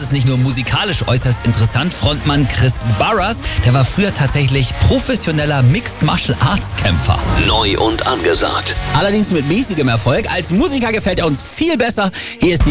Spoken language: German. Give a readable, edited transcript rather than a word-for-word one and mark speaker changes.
Speaker 1: ist nicht nur musikalisch äußerst interessant. Frontmann Chris Barras, der war früher tatsächlich professioneller Mixed Martial Arts Kämpfer.
Speaker 2: Neu und angesagt.
Speaker 1: Allerdings mit mäßigem Erfolg. Als Musiker gefällt er uns viel besser. Hier ist die